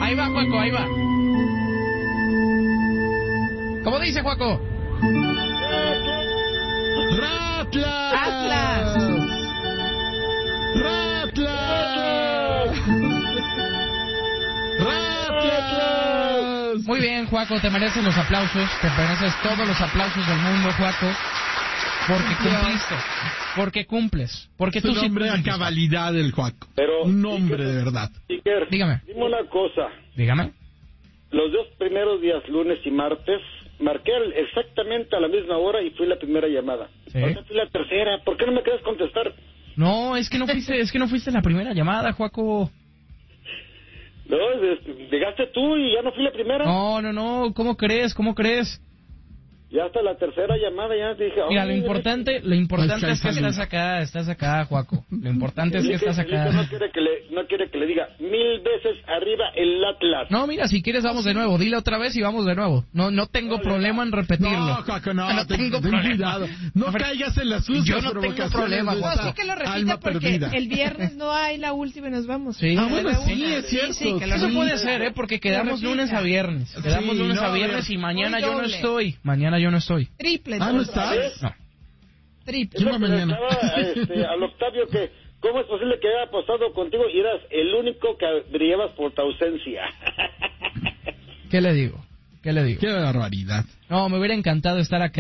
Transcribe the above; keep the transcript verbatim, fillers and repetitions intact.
Ahí va, Juaco, ahí va. ¿Cómo dice, Juaco? ¡Ratlas! ¡Atlas! ¡Ratlas! ¡Ratlas! Muy bien, Juaco, te mereces los aplausos, te mereces todos los aplausos del mundo, Juaco, porque cumpliste, porque cumples, porque tú Es un sí hombre a cumples. cabalidad del Juaco. Pero, un hombre de verdad. Iker, Dígame. dime una cosa. Dígame. Los dos primeros días, lunes y martes, marqué al- exactamente a la misma hora y fui la primera llamada. Sí. Ahora fui la tercera. ¿Por qué no me quieres contestar? No, es que no fuiste, es que no fuiste la primera llamada, Juaco. No, es- llegaste tú y ya no fui la primera. No, no, no, ¿cómo crees? ¿Cómo crees? Ya hasta la tercera llamada ya te dije... Mira, lo "Ay, importante, lo importante Ay, es que salud. estás acá, estás acá, Juaco. Lo importante es que Enrique- estás Enrique acá. No quiere que le, no quiere que le diga mil veces arriba el Atlas. No, mira, si quieres vamos de nuevo. Dile otra vez y vamos de nuevo. No, no tengo problema en repetirlo. No, Juaco, no, No ten, tengo ten problema. cuidado. No Hombre, caigas en las sucias yo no tengo provocaciones problema, de Juaco. esta Pues sí que lo repita alma porque perdida. el viernes no hay la última y nos vamos. Sí. Ah, bueno, De sí, una. es cierto. Sí, sí, que lo Eso repita. puede ser, ¿eh? Porque quedamos Lo lunes repita. a viernes. Quedamos Sí, lunes no, a a viernes ver. y mañana Muy yo no doble. estoy. Mañana yo no estoy. Triple. Ah, ¿no entonces. estás? No. Triple. Yo Es lo que le mañana. estaba, este, al Octavio que... ¿Cómo es posible que haya apostado contigo y eras el único que brillabas por tu ausencia? ¿Qué le digo? ¿Qué le digo? Qué barbaridad. No, me hubiera encantado estar acá.